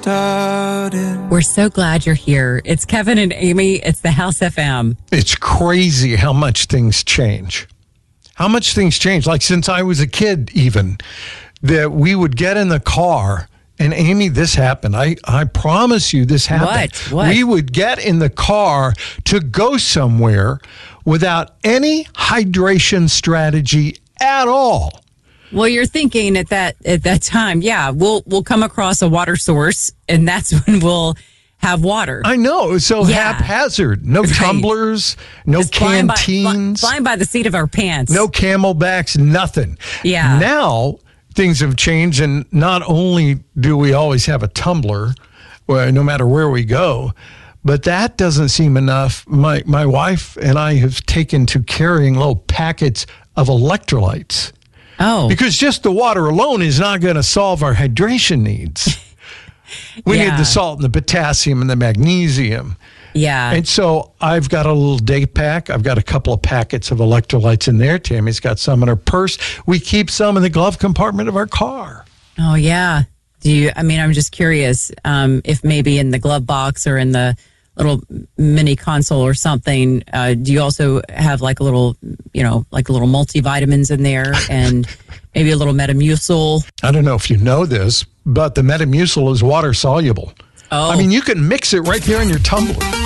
started. We're so glad you're here. It's Kevin and Amy. It's the House FM. It's crazy how much things change. How much things change. Like since I was a kid even, that we would get in the car. And Amy, this happened. I promise you this happened. What? We would get in the car to go somewhere without any hydration strategy at all. Well, you're thinking at that time, yeah, we'll come across a water source, and that's when we'll have water. I know. So haphazard. No tumblers, no Just canteens. Flying by the seat of our pants. No Camelbacks, nothing. Yeah. Now things have changed, and not only do we always have a tumbler, no matter where we go, but that doesn't seem enough. My wife and I have taken to carrying little packets of electrolytes. Oh. Because just the water alone is not going to solve our hydration needs. We need the salt and the potassium and the magnesium. Yeah. And so I've got a little day pack. I've got a couple of packets of electrolytes in there. Tammy's got some in her purse. We keep some in the glove compartment of our car. Oh, yeah. I'm just curious if maybe in the glove box or in the little mini console or something, do you also have like a little multivitamins in there and maybe a little Metamucil? I don't know if you know this, but the Metamucil is water soluble. Oh. I mean, you can mix it right there in your tumbler.